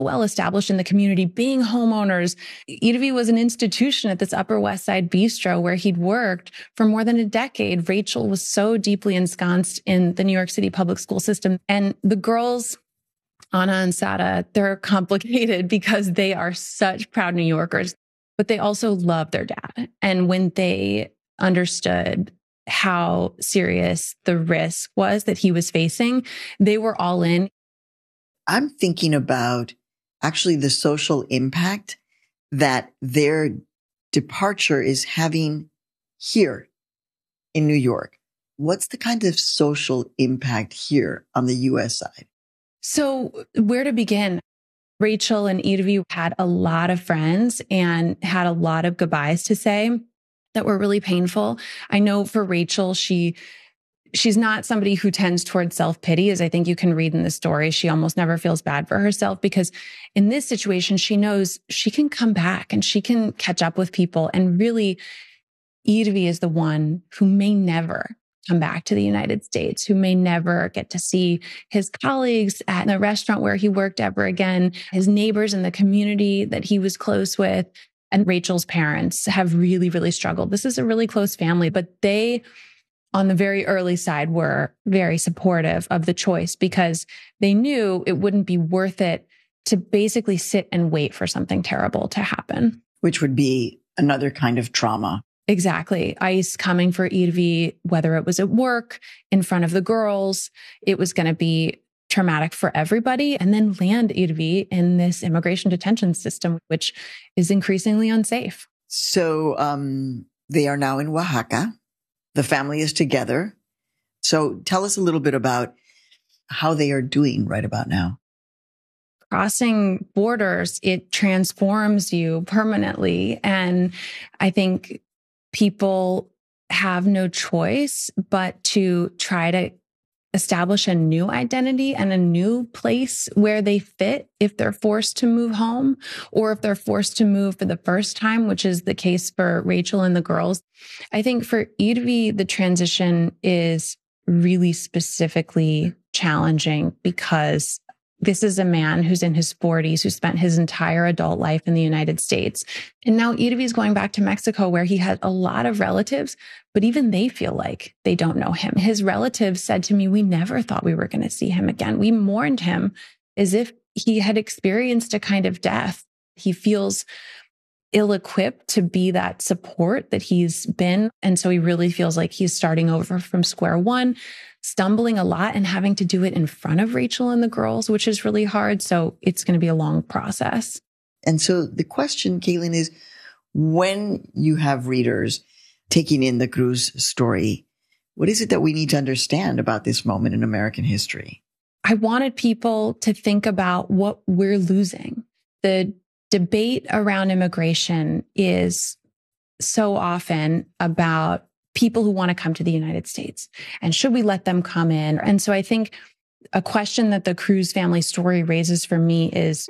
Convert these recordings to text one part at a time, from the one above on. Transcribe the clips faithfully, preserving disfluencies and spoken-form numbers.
well established in the community, being homeowners. Idvi was an institution at this Upper West Side bistro where he'd worked for more than a decade. Rachel was so deeply ensconced in the New York City public school system. And the girls, Anna and Sada, they're complicated because they are such proud New Yorkers, but they also love their dad. And when they understood how serious the risk was that he was facing, they were all in. I'm thinking about actually the social impact that their departure is having here in New York. What's the kind of social impact here on the U S side? So where to begin? Rachel and Idvi had a lot of friends and had a lot of goodbyes to say that were really painful. I know for Rachel, she she's not somebody who tends towards self-pity, as I think you can read in the story. She almost never feels bad for herself because in this situation, she knows she can come back and she can catch up with people. And really, Idvi is the one who may never come back to the United States, who may never get to see his colleagues at the restaurant where he worked ever again, his neighbors in the community that he was close with. And Rachel's parents have really, really struggled. This is a really close family, but they, on the very early side, were very supportive of the choice because they knew it wouldn't be worth it to basically sit and wait for something terrible to happen. Which would be another kind of trauma. Exactly. ICE coming for Idvi, whether it was at work, in front of the girls, it was going to be traumatic for everybody, and then land Idvi in this immigration detention system, which is increasingly unsafe. So um, they are now in Oaxaca. The family is together. So tell us a little bit about how they are doing right about now. Crossing borders, it transforms you permanently. And I think people have no choice but to try to establish a new identity and a new place where they fit if they're forced to move home or if they're forced to move for the first time, which is the case for Rachel and the girls. I think for Idvi, the transition is really specifically challenging because this is a man who's in his forties, who spent his entire adult life in the United States. And now Idvi is going back to Mexico where he had a lot of relatives, but even they feel like they don't know him. His relatives said to me, we never thought we were going to see him again. We mourned him as if he had experienced a kind of death. He feels ill-equipped to be that support that he's been. And so he really feels like he's starting over from square one, stumbling a lot and having to do it in front of Rachel and the girls, which is really hard. So it's going to be a long process. And so the question, Caitlin, is when you have readers taking in the Cruz story, what is it that we need to understand about this moment in American history? I wanted people to think about what we're losing. The debate around immigration is so often about people who want to come to the United States and should we let them come in? And so I think a question that the Cruz family story raises for me is,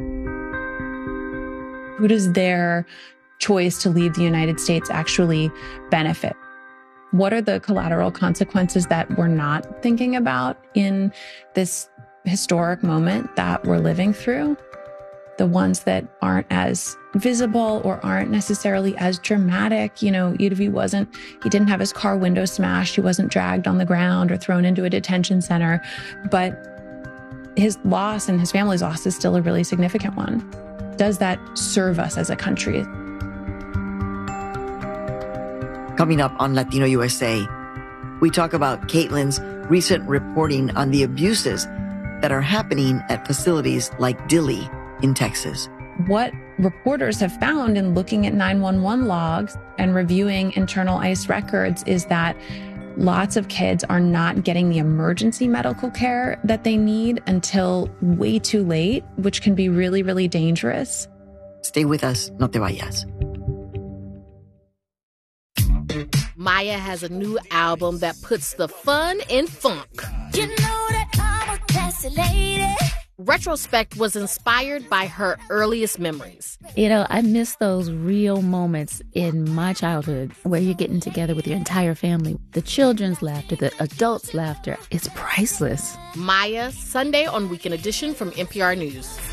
who does their choice to leave the United States actually benefit? What are the collateral consequences that we're not thinking about in this historic moment that we're living through? The ones that aren't as visible or aren't necessarily as dramatic. You know, Idvi wasn't, he didn't have his car window smashed. He wasn't dragged on the ground or thrown into a detention center. But his loss and his family's loss is still a really significant one. Does that serve us as a country? Coming up on Latino U S A, we talk about Caitlin's recent reporting on the abuses that are happening at facilities like Dilley in Texas. What reporters have found in looking at nine one one logs and reviewing internal ICE records is that lots of kids are not getting the emergency medical care that they need until way too late, which can be really, really dangerous. Stay with us, no te vayas. Maya has a new album that puts the fun in funk. You know that I'm a classy lady. Retrospect was inspired by her earliest memories. You know, I miss those real moments in my childhood where you're getting together with your entire family. The children's laughter, the adults' laughter, it's priceless. Maya, Sunday on Weekend Edition from N P R News.